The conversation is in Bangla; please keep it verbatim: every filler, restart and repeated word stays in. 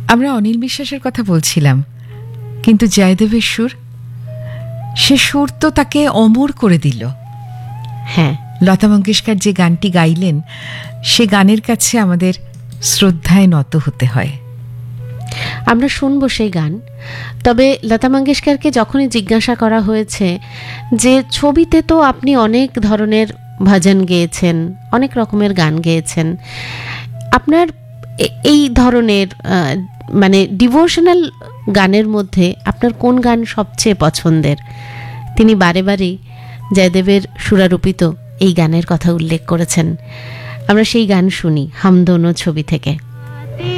আমরা অনিল বিশ্বাসের কথা বলছিলাম, কিন্তু জয়দেবের সুর, সে সুর তো তাকে অমর করে দিল। হ্যাঁ, লতা মঙ্গেশকর যে গানটি গাইলেন, সে গানের কাছে আমাদের শ্রদ্ধায় নত হতে হয়। আমরা শুনবো সেই গান। তবে লতা মঙ্গেশকরকে যখনই জিজ্ঞাসা করা হয়েছে যে ছবিতে তো আপনি অনেক ধরনের ভজন গেয়েছেন, অনেক রকমের গান গেয়েছেন, আপনার এই ধরনের মানে ডিভোশনাল গানের মধ্যে আপনার কোন গান সবচেয়ে পছন্দের, তিনি বারে বারেই জয়দেবের সুরারোপিত এই গানের কথা উল্লেখ করেছেন। আমরা সেই গান শুনি হাম দোনো ছবি থেকে।